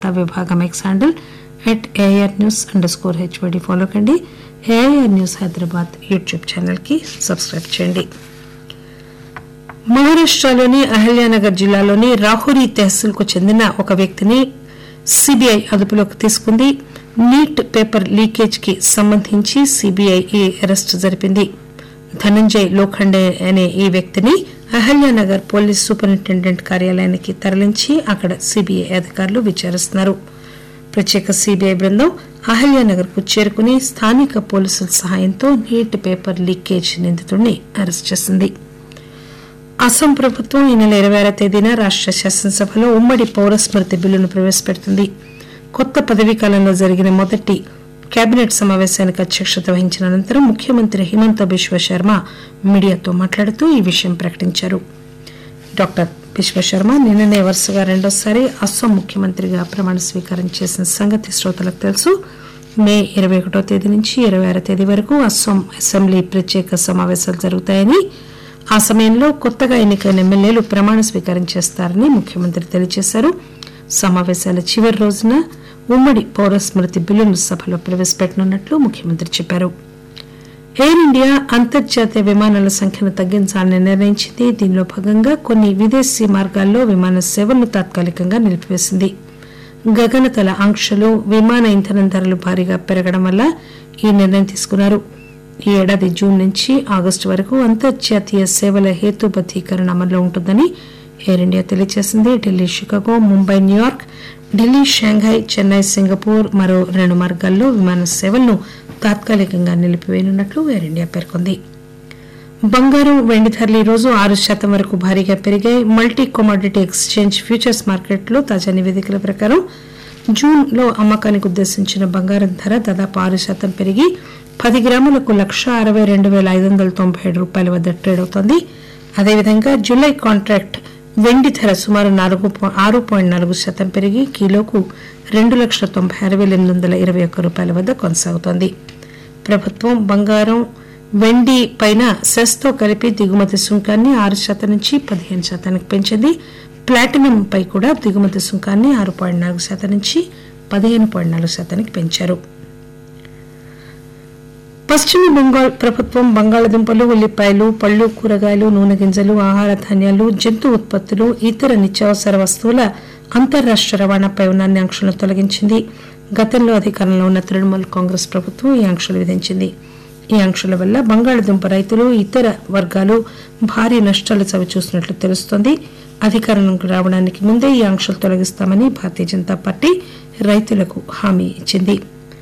వార్తా విభాగం X handle @AIRnews_HYD follow కండి. AIR news Hyderabad YouTube channel కి సబ్స్క్రైబ్ చేయండి. మహారాష్టలోని అహల్యానగర్ జిల్లాలోని రాహురి తహసీల్ కు చెందిన ఒక వ్యక్తిని సిబిఐ అదుపులోకి తీసుకుంది. నీట్ పేపర్ లీకేజ్ కి సంబంధించి సిబిఐ ఈ అరెస్టు జరిపింది. ధనంజయ్ లోఖండే అనే ఈ వ్యక్తిని అహల్యానగర్ పోలీస్ సూపరింటెండెంట్ కార్యాలయానికి తరలించి అక్కడ సిబిఐ అధికారులు విచారిస్తున్నారు. ప్రత్యేక సిబిఐ బృందం అహల్యానగర్ కు చేరుకుని స్థానిక పోలీసుల సహాయంతో నీట్ పేపర్ లీకేజ్ నిందితుడిని అరెస్టు చేసింది. అస్సాం ప్రభుత్వం ఈ నెల 26వ తేదీన రాష్ట శాసనసభలో ఉమ్మడి పౌరస్మృతి బిల్లును ప్రవేశపెడుతుంది. కొత్త పదవీకాలంలో జరిగిన మొదటి కేబినెట్ సమావేశానికి అధ్యక్షత వహించిన అనంతరం ముఖ్యమంత్రి హిమంత బిశ్వ శర్మ మీడియాతో మాట్లాడుతూ ఈ విషయం ప్రకటించారు. డాక్టర్ బిశ్వ శర్మ నిన్ననే వరుసగా రెండోసారి అస్సాం ముఖ్యమంత్రిగా ప్రమాణ స్వీకారం చేసిన సంగతి శ్రోతలకు తెలుసు. మే 21వ తేదీ నుంచి 26వ తేదీ వరకు అస్సాం అసెంబ్లీ ప్రత్యేక సమావేశాలు జరుగుతాయని, ఆ సమయంలో కొత్తగా ఎన్నికైన ఎమ్మెల్యేలు ప్రమాణ స్వీకారం చేస్తారని ముఖ్యమంత్రి తెలియజేశారు. సమావేశాల చివరి రోజున ఉమ్మడి పౌరస్మృతి బిల్లును సభలో ప్రవేశపెట్టనున్నట్లు ముఖ్యమంత్రి చెప్పారు. ఎయిర్ ఇండియా అంతర్జాతీయ విమానాల సంఖ్యను తగ్గించాలని నిర్ణయించింది. దీనిలో భాగంగా కొన్ని విదేశీ మార్గాల్లో విమాన సేవలను తాత్కాలికంగా నిలిపివేసింది. గగనతల ఆంక్షలు, విమాన ఇంధనం ధరలు భారీగా పెరగడం వల్ల ఈ నిర్ణయం తీసుకున్నారు. ఈ ఏడాది జూన్ నుంచి ఆగస్టు వరకు అంతర్జాతీయ సేవల హేతుబద్దీకరణ అమల్లో ఉంటుందని ఎయిర్ ఇండియా తెలియజేసింది. Delhi Chicago, Mumbai New York, Delhi Shanghai, Chennai Singapore మరో 2 మార్గాల్లో విమాన సేవలను తాత్కాలికంగా నిలిపివేయనున్నట్లు ఎయిర్ ఇండియా పేర్కొంది. బంగారం, వెండి ధరలు ఈ రోజు 6% వరకు భారీగా పెరిగాయి. మల్టీ కమోడిటీ ఎక్స్చేంజ్ ఫ్యూచర్స్ మార్కెట్లో తాజా నివేదికల ప్రకారం జూన్లో అమ్మకానికి ఉద్దేశించిన బంగారం ధర దాదాపు 6% పెరిగి 10 గ్రాములకు $1,62,597 వద్ద ట్రేడ్ అవుతోంది. అదేవిధంగా జూలై కాంట్రాక్ట్ వెండి ధర సుమారు 6.4% పెరిగి కిలోకు $2,96,821 వద్ద కొనసాగుతోంది. ప్రభుత్వం బంగారం, వెండి పైన సెస్తో కలిపి దిగుమతి సుంకాన్ని 6% నుంచి 15% పెంచింది. ప్లాటినం పై కూడా దిగుమతి సుంకాన్ని 6.4% నుంచి 15.4% పెంచారు. పశ్చిమ బెంగాల్ ప్రభుత్వం బంగాళాదుంపలు, ఉల్లిపాయలు, పళ్లు, కూరగాయలు, నూనె గింజలు, ఆహార ధాన్యాలు, జంతు ఉత్పత్తులు, ఇతర నిత్యావసర వస్తువుల అంతర్రాష్ట రవాణాపై ఉన్న అన్ని ఆంక్షలను తొలగించింది. గతంలో అధికారంలో ఉన్న తృణమూల్ కాంగ్రెస్ ప్రభుత్వం ఈ ఆంక్షలు విధించింది. ఈ ఆంక్షల వల్ల బంగాళాదుంప రైతులు, ఇతర వర్గాలు భారీ నష్టాలు చవిచూసినట్లు తెలుస్తోంది. అధికారంలోకి రావడానికి ముందే ఈ ఆంక్షలు తొలగిస్తామని భారతీయ జనతా పార్టీ రైతులకు హామీ ఇచ్చింది.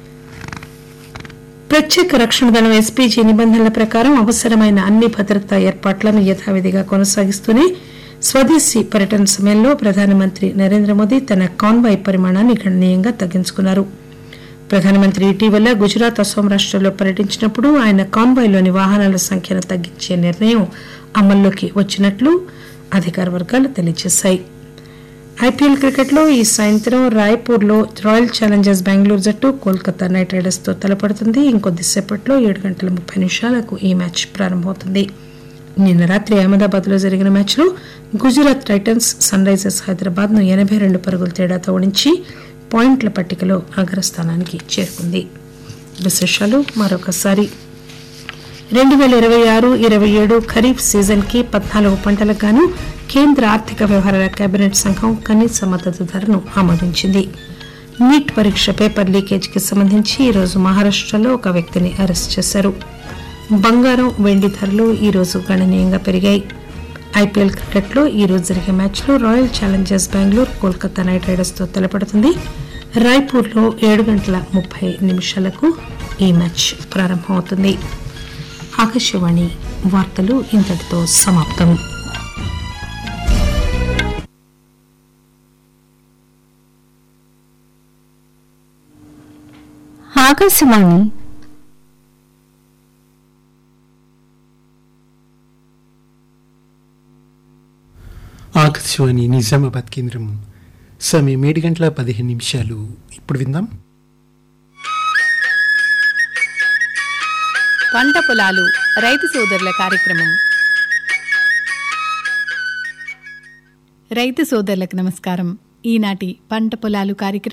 ప్రత్యేక రక్షణ దళం ఎస్పీజీ నిబంధనల ప్రకారం అవసరమైన అన్ని భద్రతా ఏర్పాట్లను యథావిధిగా కొనసాగిస్తూనే స్వదేశీ పర్యటన సమయంలో ప్రధానమంత్రి నరేంద్ర మోదీ తన కాన్వాయ్ పరిమాణాన్ని గణనీయంగా తగ్గించుకున్నారు. ప్రధానమంత్రి ఇటీవల గుజరాత్, అస్సాం రాష్ట్రాల్లో పర్యటించినప్పుడు ఆయన కాన్వాయ్లోని వాహనాల సంఖ్యను తగ్గించే నిర్ణయం అమల్లోకి వచ్చినట్లు అధికార వర్గాలు తెలియజేశాయి. ఐపీఎల్ క్రికెట్లో ఈ సాయంత్రం రాయ్పూర్లో రాయల్ ఛాలెంజర్స్ బెంగళూరు జట్టు కోల్కతా నైట్ రైడర్స్ తో తలపడుతుంది. ఇంకొద్దిసేపట్లో 7:30 ఈ మ్యాచ్ ప్రారంభమవుతుంది. నిన్న రాత్రి అహ్మదాబాద్ లో జరిగిన మ్యాచ్ లో Gujarat Titans sun Risers Hyderabad ను 82 పరుగుల తేడాతో ఓడించి పాయింట్ల పట్టికలో అగ్రస్థానానికి చేరుకుంది. విశేషాలు మరొకసారి. 2026-27 ఖరీఫ్ సీజన్ కి 14 పంటలకు గాను కేంద్ర ఆర్థిక వ్యవహారాల కేబినెట్ సంఘం కనీస మద్దతు ధరను ఆమోదించింది. నీట్ పరీక్ష పేపర్ లీకేజ్ కి సంబంధించి ఈరోజు మహారాష్టలో ఒక వ్యక్తిని అరెస్ట్ చేశారు. బంగారం, వెండి ధరలు ఈరోజు గణనీయంగా పెరిగాయి. ఐపీఎల్ క్రికెట్లో ఈరోజు జరిగే మ్యాచ్లో royal Challengers Bengaluru Kolkata night riders తో తలపడుతుంది. రాయ్పూర్లో 7:30 ఈ మ్యాచ్ ప్రారంభమవుతుంది. ఆకాశవాణి వార్తలు ఇంతటితో సమాప్తం. ఆకాశవాణి ఆకాశవాణి నిజామాబాద్ కేంద్రం. సమయం 7:15. ఇప్పుడు విందాం పంట పొలాలు రైతు సోదరుల కార్యక్రమం. రైతు సోదరులకు నమస్కారం. ఈనాటి పంట పొలాలు కార్యక్రమం